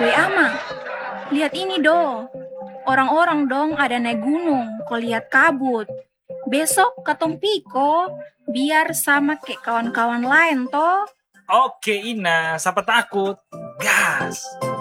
Weh Ama, lihat ini do. Orang-orang dong ada naik gunung, kau lihat kabut. Besok katong piko, biar sama kayak kawan-kawan lain toh. Oke Ina, siapa takut? Gas!